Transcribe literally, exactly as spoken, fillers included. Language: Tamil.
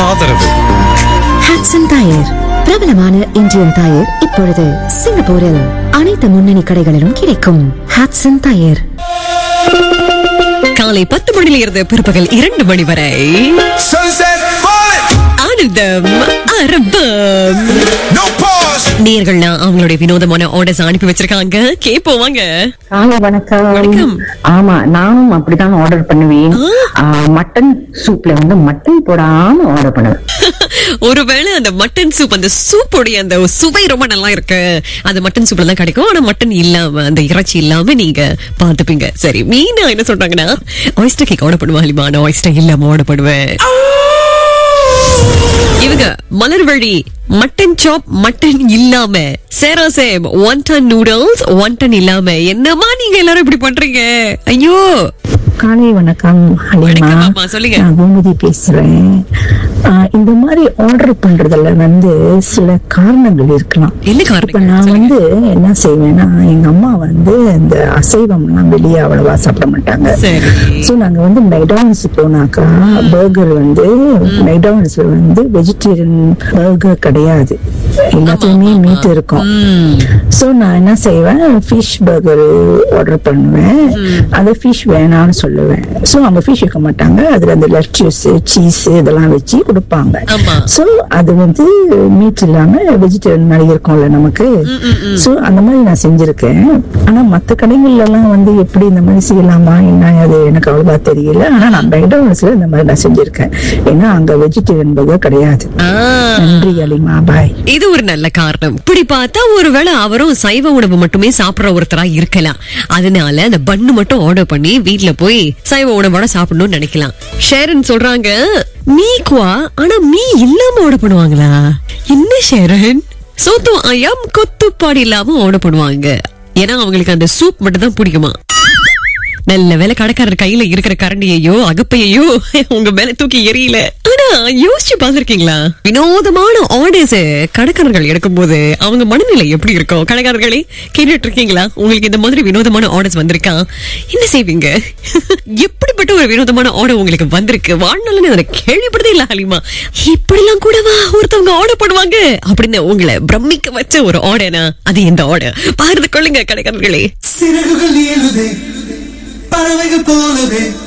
ஆதரவு ஹட்சன் டயர், பிரபலமான இந்தியன் டயர் இப்பொழுது சிங்கப்பூரில் அனைத்து முன்னணி கடைகளிலும் கிடைக்கும். ஹட்சன் டயர். காலை பத்து மணியில இருந்து பிற்பகல் இரண்டு மணி வரை ஆனந்தம் அரபம். நேர்கள்னா அவங்களுடைய வினோதமான ஆர்டர்ஸ் அனுப்பி வச்சிருக்காங்க. கேப்போம் வாங்க. காலை வணக்கம். வணக்கம். ஆமா, நானும் அப்படிதான் ஆர்டர் பண்ணுவேன். மட்டன் சூப்ல வந்து மட்டன் போடாம ஆர்டர் பண்ணுவேன். ஒருவேளை அந்த மட்டன் சூப், அந்த சூப்போடைய அந்த சுவை ரொம்ப நல்லா இருக்கு, அது மட்டன் சூப்ல தான் கிடைக்கும். ஆனா மட்டன் இல்லாம, அந்த இறைச்சி இல்லாம நீங்க பாத்துப்பீங்க. சரி, மீனா என்ன சொல்றாங்கன்னா, ஆயிஸ்டர் கேக் ஆர்டர் பண்ணுவா ஹலிமா, நான் ஆயிஸ்டர் இல்லாம ஆர்டர் பண்ணுவேன். இவங்க மலர்வழி மட்டன் சாப் மட்டன் இல்லாம, சேரா same one ton noodles one ton இல்லாம. என்னமா நீங்க எல்லாரும் இப்படி பண்றீங்க? ஐயோ. காலை வணக்கம் ஹலிமா. வணக்கம் அம்மா, சொல்லுங்க. நான் பூமதி பேசுறேன். ஆஹ் இந்த மாதிரி ஆர்டர் பண்றதுல வந்து சில காரணங்கள் இருக்கலாம். என்ன இப்ப காரணம்? நான் வந்து என்ன செய்வேன்னா, எங்க அம்மா வந்து இந்த அசைவம்லாம் வெளியே அவ்வளவா சாப்பிட மாட்டாங்க. சரி. சோ நாங்க வந்து மெக்டானல்ட்ஸ் போனாக்கா பர்கர் வந்து மெக்டானல்ட்ஸ்ல வந்து வெஜிடேரியன் பர்கர் கிடையாது, எல்லாத்துலயுமே மீட் இருக்கும். சோ நான் என்ன செய்வேன், ஃபிஷ் பர்கர் ஆர்டர் பண்ணுவேன். அந்த ஃபிஷ் வேணாம்னு சொல்லுவேன். சோ அவங்க ஃபிஷ் வைக்க மாட்டாங்க, அதுல அந்த லெட்யூஸ் சீஸ் இதெல்லாம் வச்சு கொடுப்பாங்க. சோ அது வந்து மீட் இல்லாம வெஜிடேரியன் மாதிரி இருக்கும்ல நமக்கு. சோ அந்த மாதிரி நான் செஞ்சிருக்கேன். ஆனா மத்த கடைகள்ல எல்லாம் வந்து எப்படி இந்த மாதிரி செய்யலாமா என்ன, அது எனக்கு அவ்வளவா தெரியல. ஆனா நான் மெக்டானல்ட்ஸ்ல இந்த மாதிரி நான் செஞ்சிருக்கேன். ஏன்னா அங்க வெஜிடேரியன் பர்கர் கிடையாது. நன்றி அலிமா, பாய். இது ஒரு நல்ல காரணம். இப்படி பார்த்தா ஒருவேளை அவரும் சைவ உணவு மட்டுமே சாப்பிடுற ஒருத்தரா இருக்கலாம். அதனால அந்த பன்னு மட்டும் ஆர்டர் பண்ணி வீட்டுல போய் சைவ உணவோட சாப்பிடணும்னு நினைக்கலாம். ஷேரன் சொல்றாங்க, மீக்குவா ஆனா மீ இல்லாம ஆர்டர் பண்ணுவாங்களா? என்ன ஷேரன்? சோத்து ஆயம் கொத்துப்பாடு இல்லாம ஆர்டர் பண்ணுவாங்க. ஏன்னா அவங்களுக்கு அந்த சூப் மட்டும் தான் பிடிக்குமா. நல்ல வேலை கடைக்காரர் கையில இருக்கிற கரண்டியையோ அகப்பையோ உங்க மேல தூக்கி எரியல. ஆனா யோசிச்சு பாத்திருக்கீங்களா, வினோதமான ஆர்டர்ஸ் கடைக்காரர்கள் எடுக்கும் போது அவங்க மனநிலை எப்படி இருக்கும்? கடைக்காரர்களே கேட்டுட்டு இருக்கீங்களா? உங்களுக்கு இந்த மாதிரி வினோதமான ஆர்டர்ஸ் வந்திருக்கா? என்ன செய்வீங்க? எப்படிப்பட்ட ஒரு வினோதமான ஆர்டர் உங்களுக்கு வந்திருக்கு? வாழ்நாள் அதை கேள்விப்பட்டதே இல்ல ஹலிமா. இப்படிலாம் கூடவா ஒருத்தவங்க ஆர்டர் பண்ணுவாங்க அப்படின்னு உங்களை பிரமிக்க வச்ச ஒரு ஆர்டர்னா அது எந்த ஆர்டர்? பார்த்து கொள்ளுங்க கடைக்காரர்களே. சிறகுகள் ஏழுதே, பறவைகள் போலவே